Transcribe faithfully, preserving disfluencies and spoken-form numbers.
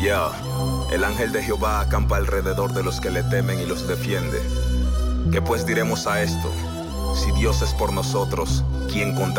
Ya, el ángel de Jehová acampa alrededor de los que le temen y los defiende. ¿Qué pues diremos a esto? Si Dios es por nosotros, ¿quién contra